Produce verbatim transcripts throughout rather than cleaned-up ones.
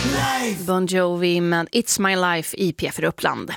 Bon Jovi med It's My Life i P F Uppland.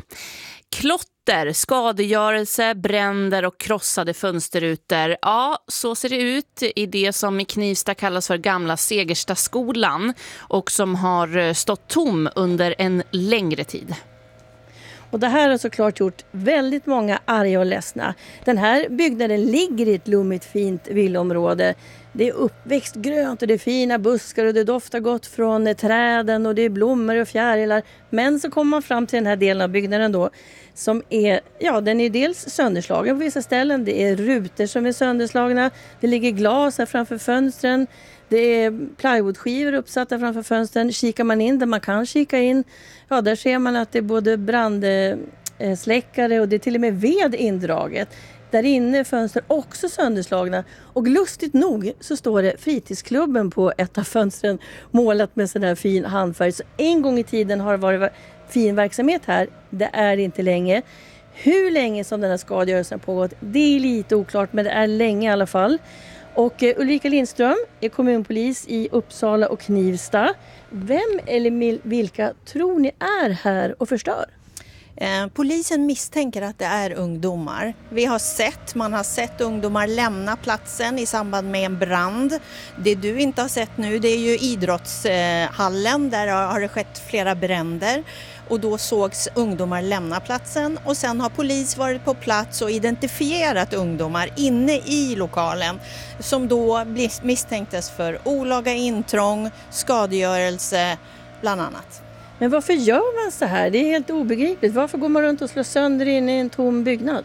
Klotter, skadegörelse, bränder och krossade fönsterrutor. Ja, så ser det ut i det som i Knivsta kallas för gamla Segerstaskolan och som har stått tom under en längre tid. Och det här har såklart gjort väldigt många arga och ledsna. Den här byggnaden ligger i ett lummigt fint villområde. Det är uppväxt grönt och det är fina buskar och det doftar gott från träden och det är blommor och fjärilar. Men så kommer man fram till den här delen av byggnaden då som är, ja den är dels sönderslagen på vissa ställen. Det är rutor som är sönderslagna. Det ligger glas här framför fönstren. Det är plywoodskivor uppsatta framför fönstren. Kikar man in där man kan kika in, ja där ser man att det är både brandsläckare och det är till och med ved indraget. Där inne är fönster också sönderslagna. Och lustigt nog så står det fritidsklubben på ett av fönstren målat med sån här fin handfärg. Så en gång i tiden har det varit fin verksamhet här. Det är det inte länge. Hur länge som den här skadegörelsen har pågått, det är lite oklart men det är länge i alla fall. Och Ulrika Lindström är kommunpolis i Uppsala och Knivsta. Vem eller vilka tror ni är här och förstör? Eh, polisen misstänker att det är ungdomar. Vi har sett, man har sett ungdomar lämna platsen i samband med en brand. Det du inte har sett nu, det är ju idrottshallen, där har det skett flera bränder. Och då sågs ungdomar lämna platsen och sen har polis varit på plats och identifierat ungdomar inne i lokalen som då misstänktes för olaga intrång, skadegörelse bland annat. Men varför gör man så här? Det är helt obegripligt. Varför går man runt och slår sönder in i en tom byggnad?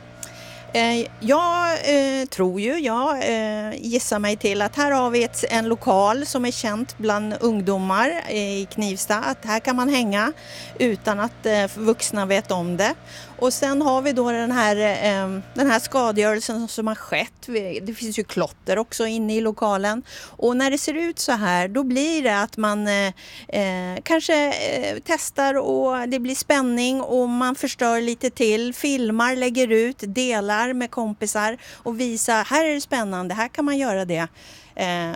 Eh, jag eh, tror ju, jag eh, gissar mig till att här har vi ett, en lokal som är känt bland ungdomar i Knivsta. Att här kan man hänga utan att eh, vuxna vet om det. Och sen har vi då den här, eh, den här skadegörelsen som har skett. Det finns ju klotter också inne i lokalen. Och när det ser ut så här, då blir det att man eh, kanske eh, testar och det blir spänning och man förstör lite till. Filmar, lägger ut, delar med kompisar och visar, här är det spännande, här kan man göra det. Eh,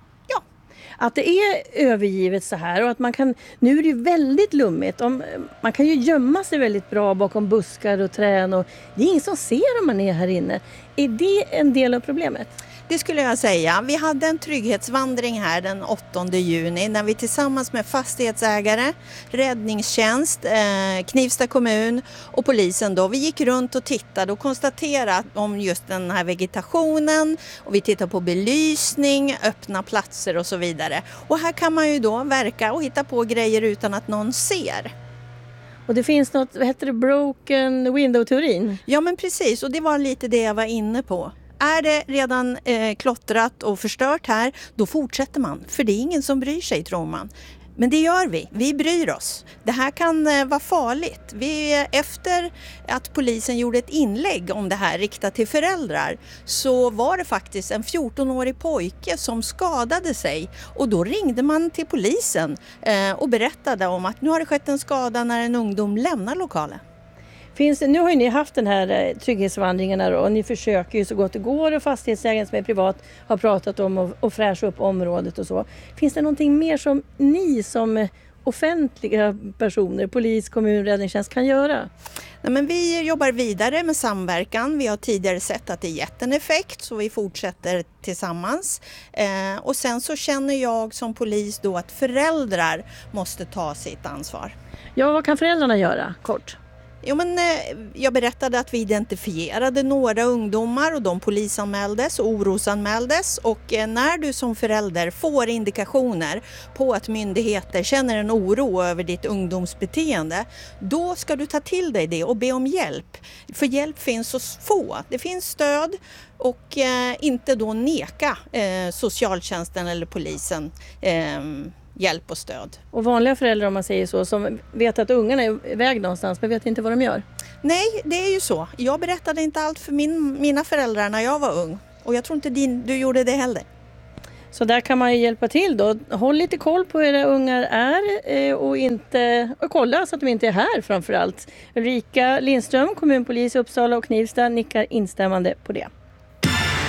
Att det är övergivet så här och att man kan, nu är det ju väldigt lummigt. Om, man kan ju gömma sig väldigt bra bakom buskar och träd och det är ingen som ser om man är här inne. Är det en del av problemet? Det skulle jag säga. Vi hade en trygghetsvandring här den åttonde juni när vi tillsammans med fastighetsägare, räddningstjänst, eh, Knivsta kommun och polisen då, vi gick runt och tittade och konstaterade om just den här vegetationen och vi tittade på belysning, öppna platser och så vidare. Och här kan man ju då verka och hitta på grejer utan att någon ser. Och det finns något, vad heter det, broken window-teorin? Ja men precis, och det var lite det jag var inne på. Är det redan eh, klottrat och förstört här, då fortsätter man. För det är ingen som bryr sig, tror man. Men det gör vi. Vi bryr oss. Det här kan eh, vara farligt. Vi, efter att polisen gjorde ett inlägg om det här riktat till föräldrar så var det faktiskt en fjortonårig pojke som skadade sig. Och då ringde man till polisen eh, och berättade om att nu har det skett en skada när en ungdom lämnar lokalen. Finns det, nu har ju ni haft den här trygghetsvandringarna då, och ni försöker ju så gott det går och fastighetsägaren som är privat har pratat om att, att fräscha upp området och så. Finns det någonting mer som ni som offentliga personer, polis, kommun, räddningstjänst kan göra? Nej, men vi jobbar vidare med samverkan. Vi har tidigare sett att det gett en effekt så vi fortsätter tillsammans. Eh, och sen så känner jag som polis då att föräldrar måste ta sitt ansvar. Ja, vad kan föräldrarna göra? Kort. Jo, men, eh, jag berättade att vi identifierade några ungdomar och de polisanmäldes och orosanmäldes. Och eh, när du som förälder får indikationer på att myndigheter känner en oro över ditt ungdomsbeteende, då ska du ta till dig det och be om hjälp. För hjälp finns hos få. Det finns stöd och eh, inte då neka eh, socialtjänsten eller polisen eh, hjälp och stöd. Och vanliga föräldrar, om man säger så, som vet att ungarna är iväg någonstans men vet inte vad de gör? Nej, det är ju så. Jag berättade inte allt för min, mina föräldrar när jag var ung. Och jag tror inte din, du gjorde det heller. Så där kan man ju hjälpa till då. Håll lite koll på hur era ungar är och, inte, och kolla så att de inte är här framförallt. Ulrika Lindström, kommunpolis i Uppsala och Knivsta, nickar instämmande på det.